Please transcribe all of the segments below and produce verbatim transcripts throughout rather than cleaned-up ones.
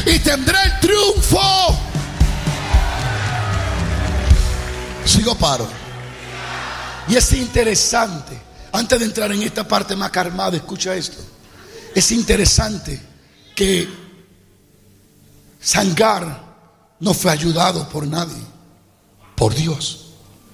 y tendré el triunfo. Sigo paro. Y es interesante, antes de entrar en esta parte más calmada, escucha esto. Es interesante que Sangar no fue ayudado por nadie, por Dios.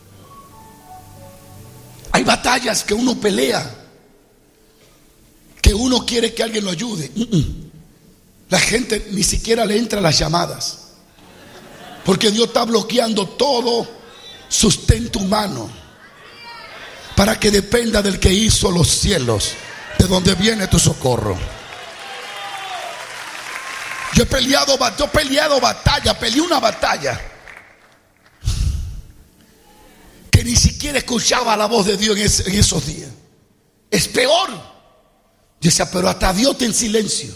Hay batallas que uno pelea, que uno quiere que alguien lo ayude. La gente ni siquiera le entra las llamadas, porque Dios está bloqueando todo sustento humano para que dependa del que hizo los cielos, de donde viene tu socorro. Yo he peleado, yo he peleado batalla, peleé una batalla que ni siquiera escuchaba la voz de Dios en, ese, en esos días. Es peor. Yo decía, pero hasta Dios está en silencio.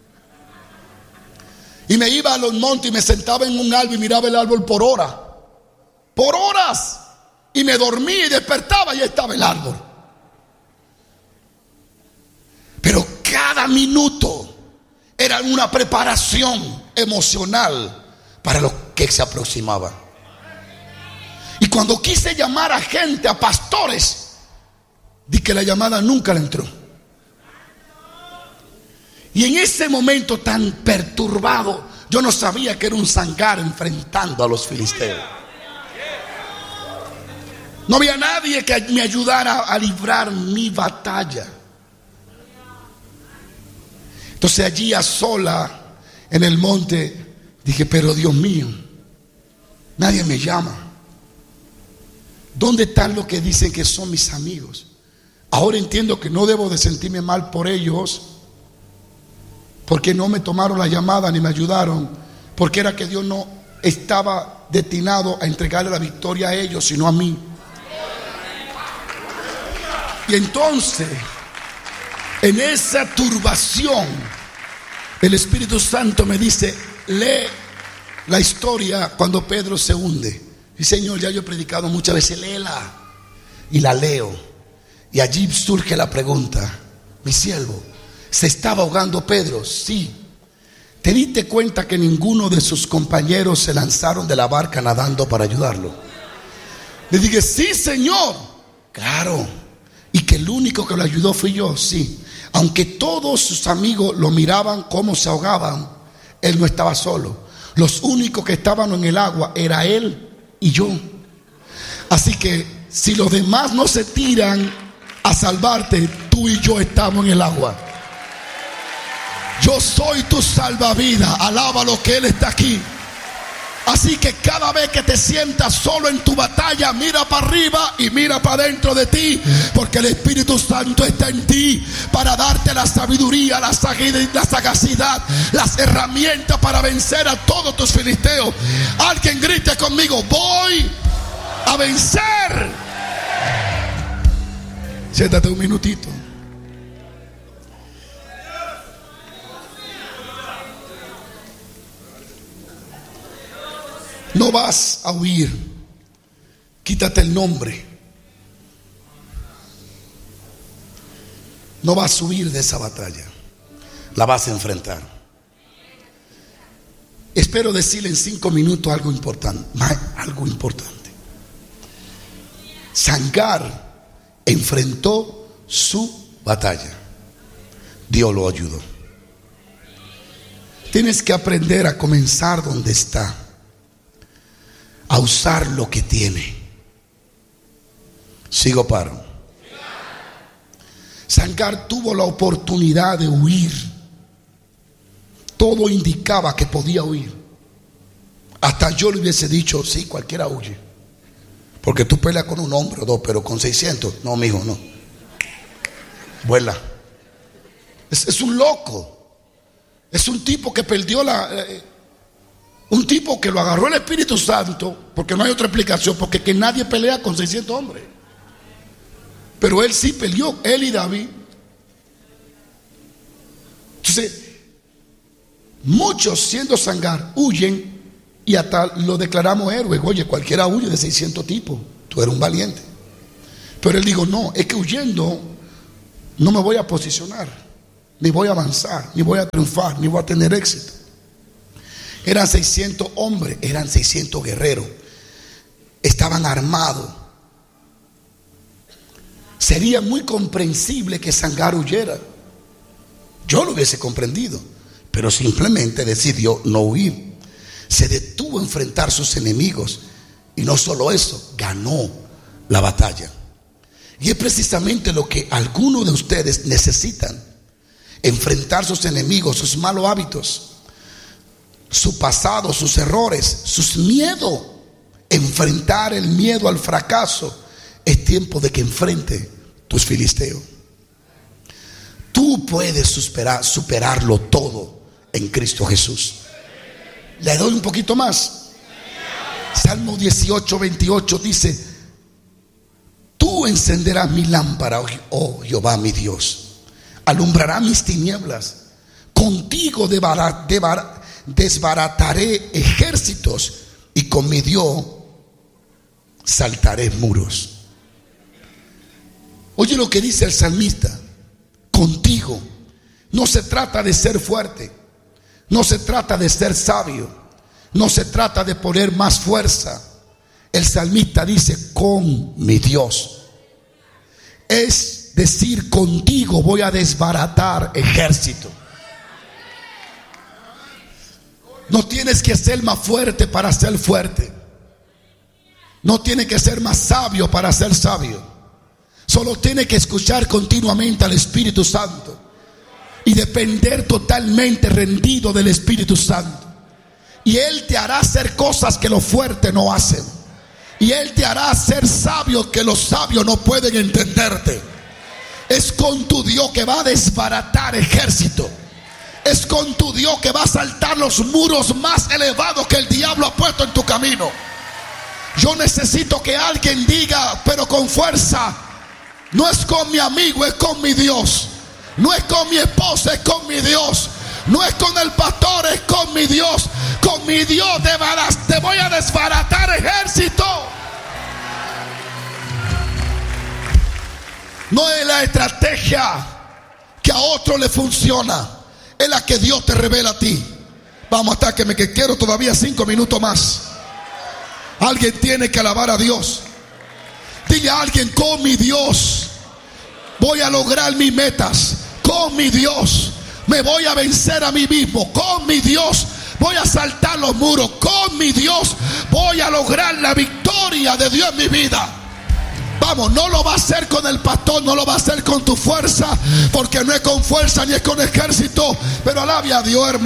Y me iba a los montes y me sentaba en un árbol y miraba el árbol por horas. Por horas. Y me dormía y despertaba y estaba el árbol. Pero cada minuto era una preparación emocional para lo que se aproximaba. Y cuando quise llamar a gente, a pastores, di que la llamada nunca le entró. Y en ese momento tan perturbado, yo no sabía que era un Sangar enfrentando a los filisteos. No había nadie que me ayudara a librar mi batalla. Entonces allí a sola en el monte dije, pero Dios mío, nadie me llama. ¿Dónde están los que dicen que son mis amigos? Ahora entiendo que no debo de sentirme mal por ellos, porque no me tomaron la llamada ni me ayudaron, porque era que Dios no estaba destinado a entregarle la victoria a ellos, sino a mí. Y entonces, en esa turbación, el Espíritu Santo me dice, lee la historia cuando Pedro se hunde. Y Señor, ya yo he predicado muchas veces, léela. Y la leo. Y allí surge la pregunta, mi siervo, ¿se estaba ahogando Pedro? Sí. ¿Te diste cuenta que ninguno de sus compañeros se lanzaron de la barca nadando para ayudarlo? Le dije, sí, Señor. Claro. Y que el único que lo ayudó fui yo, sí. Aunque todos sus amigos lo miraban cómo se ahogaban, él no estaba solo. Los únicos que estaban en el agua era él y yo. Así que si los demás no se tiran a salvarte, tú y yo estamos en el agua. Yo soy tu salvavidas. Alaba lo que Él está aquí. Así que cada vez que te sientas solo en tu batalla, mira para arriba y mira para dentro de ti, porque el Espíritu Santo está en ti para darte la sabiduría, la sagacidad, las herramientas para vencer a todos tus filisteos. Alguien grite conmigo, voy a vencer. Siéntate un minutito. No vas a huir. Quítate el nombre. No vas a huir de esa batalla. La vas a enfrentar. Espero decirle en cinco minutos algo importante. Algo importante. Sangar enfrentó su batalla. Dios lo ayudó. Tienes que aprender a comenzar donde está, a usar lo que tiene. Sigo paro. Sangar tuvo la oportunidad de huir. Todo indicaba que podía huir. Hasta yo le hubiese dicho, sí, cualquiera huye. Porque tú peleas con un hombre o dos, pero con seiscientos, no, mijo, no. Vuela. Es, es un loco. Es un tipo que perdió la... Eh, Un tipo que lo agarró el Espíritu Santo, porque no hay otra explicación, porque que nadie pelea con seiscientos hombres. Pero él sí peleó, él y David. Entonces, muchos siendo Sangar huyen y hasta lo declaramos héroe. Oye, cualquiera huye de seiscientos tipos, tú eres un valiente. Pero él dijo, no, es que huyendo no me voy a posicionar, ni voy a avanzar, ni voy a triunfar, ni voy a tener éxito. Eran seiscientos hombres, eran seiscientos guerreros. Estaban armados. Sería muy comprensible que Sangar huyera. Yo lo hubiese comprendido, pero simplemente decidió no huir. Se detuvo a enfrentar a sus enemigos. Y no solo eso, ganó la batalla. Y es precisamente lo que algunos de ustedes necesitan: enfrentar sus enemigos, sus malos hábitos, su pasado, sus errores, sus miedos. Enfrentar el miedo al fracaso. Es tiempo de que enfrente tus filisteos. Tú puedes superar, superarlo todo en Cristo Jesús. Le doy un poquito más. Salmo dieciocho, veintiocho dice: tú encenderás mi lámpara, oh Jehová mi Dios, alumbrará mis tinieblas. Contigo desbarataré ejércitos, y con mi Dios saltaré muros. Oye lo que dice el salmista: contigo. No se trata de ser fuerte, no se trata de ser sabio, no se trata de poner más fuerza. El salmista dice: con mi Dios. Es decir, contigo voy a desbaratar ejército. No tienes que ser más fuerte para ser fuerte. No tienes que ser más sabio para ser sabio. Solo tienes que escuchar continuamente al Espíritu Santo y depender totalmente rendido del Espíritu Santo. Y Él te hará hacer cosas que los fuertes no hacen. Y Él te hará ser sabio que los sabios no pueden entenderte. Es con tu Dios que va a desbaratar ejército. Es con tu Dios que va a saltar los muros más elevados que el diablo ha puesto en tu camino. Yo necesito que alguien diga, pero con fuerza: no es con mi amigo, es con mi Dios. No es con mi esposa, es con mi Dios. No es con el pastor, es con mi Dios. Con mi Dios te voy a desbaratar ejército. No es la estrategia que a otro le funciona, es la que Dios te revela a ti. Vamos, hasta que me que quiero todavía cinco minutos más. Alguien tiene que alabar a Dios. Dile a alguien: con mi Dios voy a lograr mis metas. Con mi Dios me voy a vencer a mí mismo. Con mi Dios voy a saltar los muros. Con mi Dios voy a lograr la victoria de Dios en mi vida. Vamos, no lo va a hacer con el pastor, no lo va a hacer con tu fuerza, porque no es con fuerza ni es con ejército, pero alabe a Dios, hermano.